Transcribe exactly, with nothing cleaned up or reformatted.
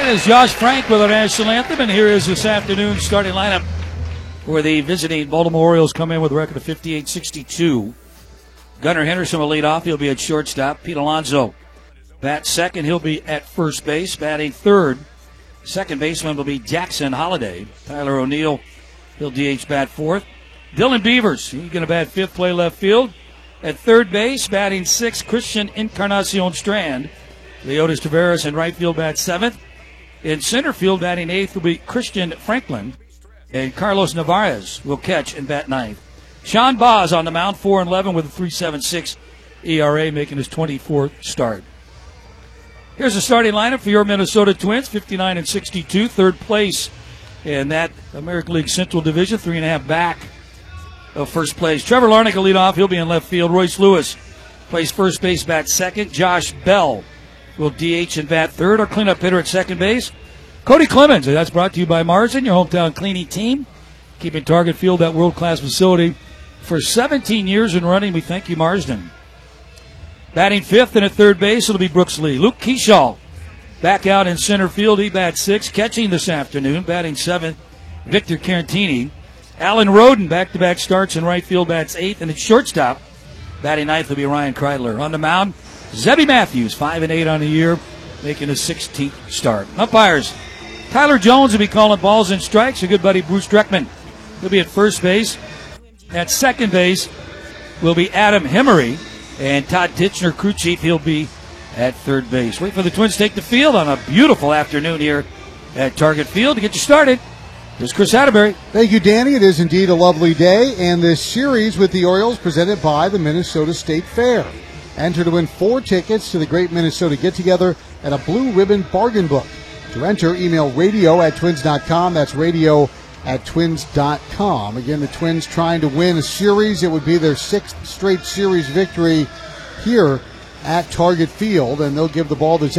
is Josh Frank with our national anthem, and here is this afternoon's starting lineup where the visiting Baltimore Orioles come in with a record of fifty-eight sixty-two. Gunnar Henderson will lead off. He'll be at shortstop. Pete Alonso bats second. He'll be at first base. Batting third, second baseman will be Jackson Holliday. Tyler O'Neill, he'll D H bat fourth. Dylan Beavers, he's going to bat fifth, play left field. At third base, batting sixth, Christian Encarnacion Strand. Leotis Taveras in right field bats seventh. In center field, batting eighth will be Christian Franklin. And Carlos Narvaez will catch and bat ninth. Sean Baugh on the mound, four and eleven with a three point seven six E R A, making his twenty-fourth start. Here's the starting lineup for your Minnesota Twins, fifty-nine and sixty-two, third place in that American League Central Division, three and a half back of first place. Trevor Larnach will lead off. He'll be in left field. Royce Lewis plays first base, bat second. Josh Bell will D H and bat third. Our cleanup hitter at second base, Cody Clemens. And that's brought to you by Marsden, your hometown cleaning team, keeping Target Field that world-class facility for seventeen years and running. We thank you, Marsden. Batting fifth and at third base, it'll be Brooks Lee. Luke Keeschall back out in center field. He bats sixth. Catching this afternoon, batting seventh, Victor Carantini. Alan Roden, back-to-back starts in right field, bats eighth. And at shortstop, batting ninth will be Ryan Kreidler. On the mound, Zebby Matthews, five and eight on the year, making his sixteenth start. Umpires, Tyler Jones will be calling balls and strikes. A good buddy, Bruce Dreckman, he'll be at first base. At second base will be Adam Hemery. And Todd Titchener, crew chief, he'll be at third base. Wait for the Twins to take the field on a beautiful afternoon here at Target Field. To get you started, here's Chris Atterbury. Thank you, Danny. It is indeed a lovely day, and this series with the Orioles presented by the Minnesota State Fair. Enter to win four tickets to the Great Minnesota Get-Together at a Blue Ribbon Bargain Book. To enter, email radio at twins dot com. That's radio at twins dot com. Again, the Twins trying to win a series. It would be their sixth straight series victory here at Target Field, and they'll give the ball to